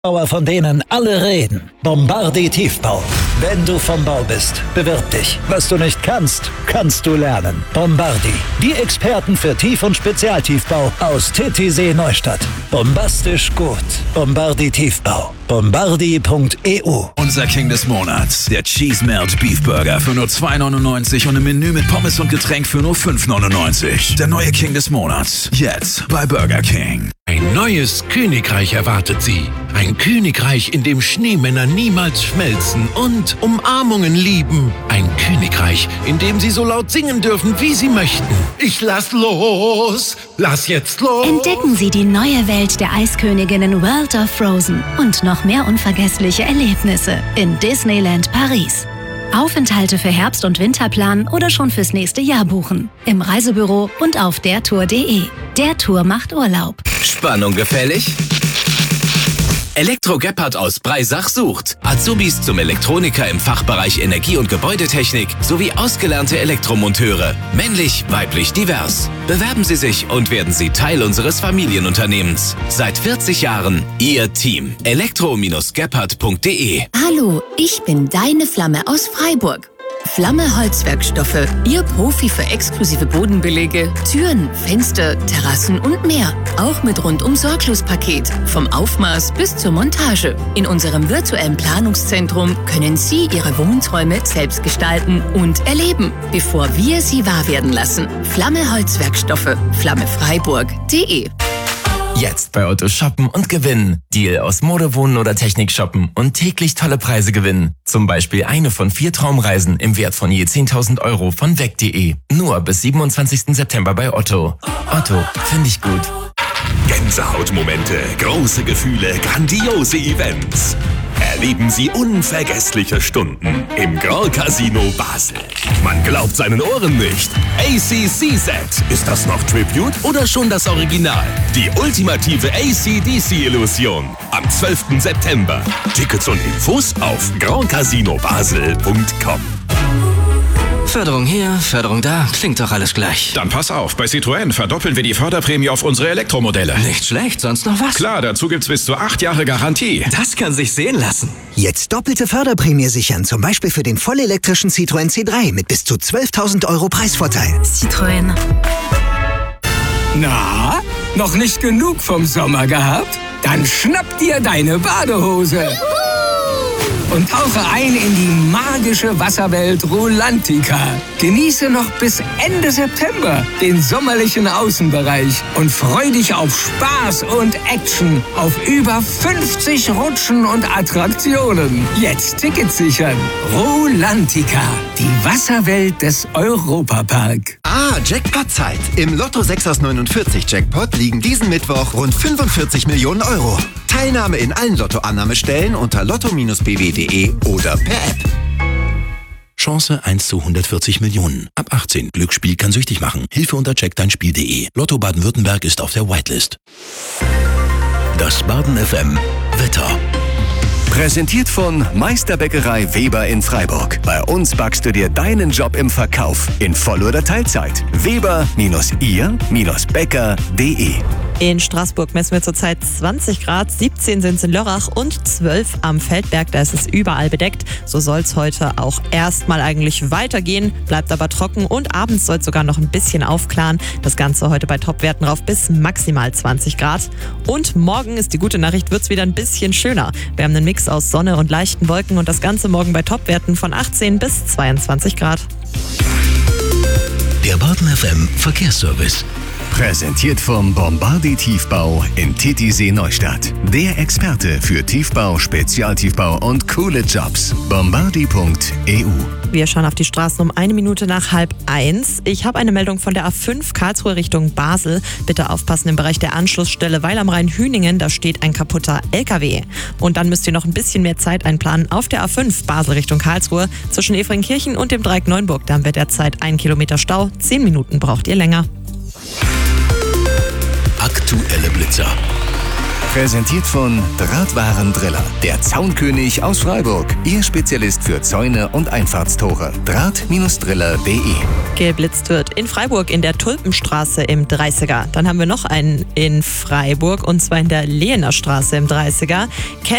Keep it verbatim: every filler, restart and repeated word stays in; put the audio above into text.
Bauer, von denen alle reden. Bombardi Tiefbau. Wenn du vom Bau bist, bewirb dich. Was du nicht kannst, kannst du lernen. Bombardi. Die Experten für Tief- und Spezialtiefbau aus Titisee Neustadt. Bombastisch gut. Bombardi Tiefbau. Bombardi punkt e u. Unser King des Monats. Der Cheese Melt Beef Burger für nur zwei neunundneunzig und ein Menü mit Pommes und Getränk für nur fünf neunundneunzig. Der neue King des Monats. Jetzt bei Burger King. Ein neues Königreich erwartet Sie. Ein Königreich, in dem Schneemänner niemals schmelzen und Umarmungen lieben. Ein Königreich, in dem Sie so laut singen dürfen, wie Sie möchten. Ich lass los, lass jetzt los. Entdecken Sie die neue Welt der Eisköniginnen World of Frozen und noch mehr unvergessliche Erlebnisse in Disneyland Paris. Aufenthalte für Herbst- und Winterplan oder schon fürs nächste Jahr buchen. Im Reisebüro und auf dertour punkt de. Der Tour macht Urlaub. Spannung gefällig? Elektro Gebhardt aus Breisach sucht Azubis zum Elektroniker im Fachbereich Energie- und Gebäudetechnik sowie ausgelernte Elektromonteure. Männlich, weiblich, divers. Bewerben Sie sich und werden Sie Teil unseres Familienunternehmens. Seit vierzig Jahren Ihr Team. elektro Gebhardt punkt de. Hallo, ich bin deine Flamme aus Freiburg. Flamme Holzwerkstoffe, Ihr Profi für exklusive Bodenbelege, Türen, Fenster, Terrassen und mehr. Auch mit Rundum-Sorglos-Paket, vom Aufmaß bis zur Montage. In unserem virtuellen Planungszentrum können Sie Ihre Wohnträume selbst gestalten und erleben, bevor wir sie wahr werden lassen. Flamme Holzwerkstoffe, flammefreiburg punkt de. Jetzt bei Otto shoppen und gewinnen. Deal aus Mode, Wohnen oder Technik shoppen und täglich tolle Preise gewinnen. Zum Beispiel eine von vier Traumreisen im Wert von je zehntausend Euro von weg punkt de. Nur bis siebenundzwanzigsten September bei Otto. Otto, finde ich gut. Gänsehautmomente, große Gefühle, grandiose Events. Erleben Sie unvergessliche Stunden im Grand Casino Basel. Man glaubt seinen Ohren nicht. A C C Z. Ist das noch Tribute oder schon das Original? Die ultimative A C D C-Illusion. Am zwölften September. Tickets und Infos auf grand casino basel punkt com. Förderung hier, Förderung da, klingt doch alles gleich. Dann pass auf, bei Citroën verdoppeln wir die Förderprämie auf unsere Elektromodelle. Nicht schlecht, sonst noch was? Klar, dazu gibt's bis zu acht Jahre Garantie. Das kann sich sehen lassen. Jetzt doppelte Förderprämie sichern, zum Beispiel für den vollelektrischen Citroën C drei mit bis zu zwölftausend Euro Preisvorteil. Citroën. Na, noch nicht genug vom Sommer gehabt? Dann schnapp dir deine Badehose und tauche ein in die magische Wasserwelt Rulantica. Genieße noch bis Ende September den sommerlichen Außenbereich und freu dich auf Spaß und Action auf über fünfzig Rutschen und Attraktionen. Jetzt Tickets sichern. Rulantica, die Wasserwelt des Europapark. Ah, Jackpot-Zeit. Im Lotto sechs aus neunundvierzig Jackpot liegen diesen Mittwoch rund fünfundvierzig Millionen Euro. Teilnahme in allen Lottoannahmestellen unter lotto Bindestrich b w punkt de oder per App. Chance eins zu hundertvierzig Millionen. Ab achtzehn. Glücksspiel kann süchtig machen. Hilfe unter check dein spiel punkt de. Lotto Baden-Württemberg ist auf der Whitelist. Das Baden F M Wetter. Präsentiert von Meisterbäckerei Weber in Freiburg. Bei uns backst du dir deinen Job im Verkauf in Voll- oder Teilzeit. Weber ihr Bäcker punkt de. In Straßburg messen wir zurzeit zwanzig Grad, siebzehn sind es in Lörrach und zwölf am Feldberg. Da ist es überall bedeckt. So soll es heute auch erstmal eigentlich weitergehen, bleibt aber trocken und abends soll es sogar noch ein bisschen aufklaren. Das Ganze heute bei Topwerten rauf bis maximal zwanzig Grad. Und morgen ist die gute Nachricht, wird es wieder ein bisschen schöner. Wir haben einen Mix aus Sonne und leichten Wolken und das Ganze morgen bei Topwerten von achtzehn bis zweiundzwanzig Grad. Der Baden F M Verkehrsservice. Präsentiert vom Bombardi Tiefbau in Titisee Neustadt. Der Experte für Tiefbau, Spezialtiefbau und coole Jobs. bombardi punkt e u. Wir schauen auf die Straßen um eine Minute nach halb eins. Ich habe eine Meldung von der A fünf Karlsruhe Richtung Basel. Bitte aufpassen im Bereich der Anschlussstelle Weil am Rhein-Hüningen, da steht ein kaputter L K W. Und dann müsst ihr noch ein bisschen mehr Zeit einplanen auf der A fünf Basel Richtung Karlsruhe. Zwischen Efringkirchen und dem Dreieck Neuenburg, da haben wir derzeit ein Kilometer Stau. Zehn Minuten braucht ihr länger. Aktuelle Blitzer. Präsentiert von Drahtwarendriller, der Zaunkönig aus Freiburg. Ihr Spezialist für Zäune und Einfahrtstore. Draht-Driller punkt de. Geblitzt wird in Freiburg in der Tulpenstraße im dreißiger. Dann haben wir noch einen in Freiburg und zwar in der Lehener Straße im dreißiger.